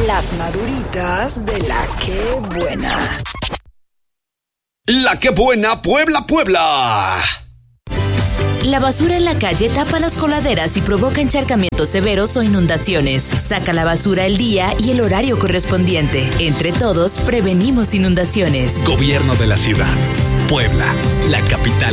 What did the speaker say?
Las maduritas de La Qué Buena. La Qué Buena, Puebla, Puebla. La basura en la calle tapa las coladeras y provoca encharcamientos severos o inundaciones. Saca la basura el día y el horario correspondiente. Entre todos, prevenimos inundaciones. Gobierno de la ciudad. Puebla, la capital